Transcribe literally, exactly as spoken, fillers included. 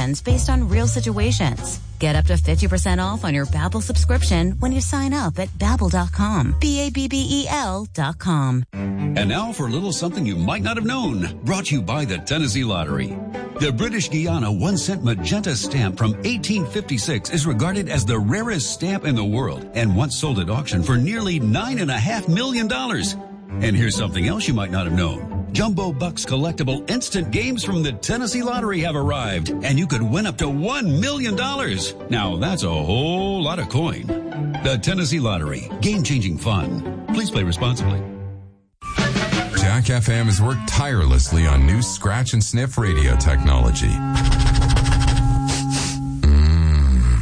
solutions based on real situations. Get up to fifty percent off on your Babbel subscription when you sign up at babbel dot com. B A B B E L dot com. And now for a little something you might not have known. Brought to you by the Tennessee Lottery. The British Guiana one-cent magenta stamp from eighteen fifty-six is regarded as the rarest stamp in the world and once sold at auction for nearly nine and a half million dollars. And here's something else you might not have known. Jumbo Bucks collectible instant games from the Tennessee Lottery have arrived, and you could win up to one million dollars. Now, that's a whole lot of coin. The Tennessee Lottery. Game-changing fun. Please play responsibly. Jack F M has worked tirelessly on new scratch and sniff radio technology.